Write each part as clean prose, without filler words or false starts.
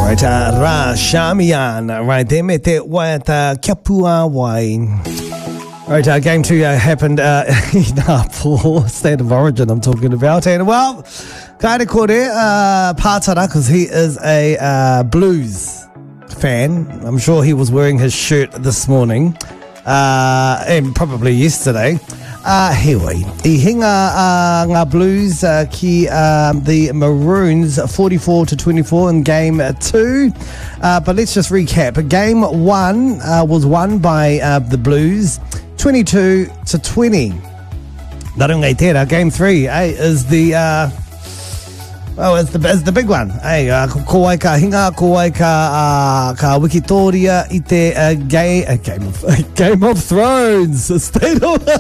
Right, Ra Shamian, right there, me te waiata kia pua wai. Right, game 2 happened in Paul, State of Origin I'm talking about. And well, kaere kore Pātara, because he is a blues fan. I'm sure he was wearing his shirt this morning and probably yesterday. Heoi, I hinga ngā Blues ki the Maroons 44-24 in game 2. But let's just recap. Game 1 was won by the Blues 22-20. Narungai tērā, game 3 is the it's the big one. Hey, ko wai ka hinga, ko wai ka Wikitoria I te Game of Thrones, State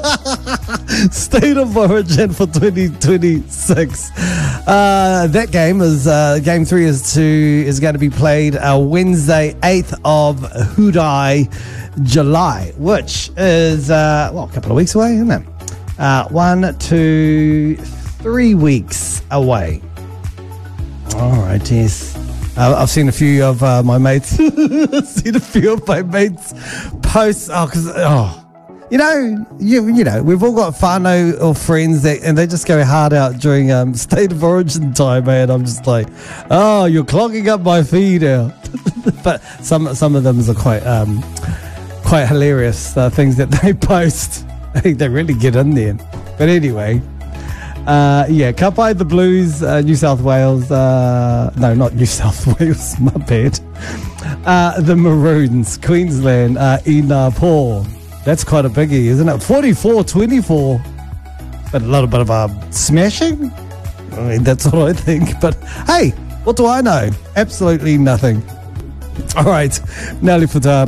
of Origin for 2026. That game is game 3 is going to be played Wednesday, 8th of Hudai, July, which is a couple of weeks away, isn't it? 1, 2, 3 weeks away. All right, yes. I've seen a few of my mates. Posts. You know, we've all got whānau or friends and they just go hard out during State of Origin time, and I'm just like, oh, you're clogging up my feed out. But some of them are quite hilarious things that they post. I think they really get in there. But anyway. Ka pai the Blues, New South Wales, no, not New South Wales, my bad. The Maroons, Queensland, in Paul. That's quite a biggie, isn't it? 44-24. But a little bit of a smashing? I mean, that's what I think. But hey, what do I know? Absolutely nothing. All right, Nelly Furtado.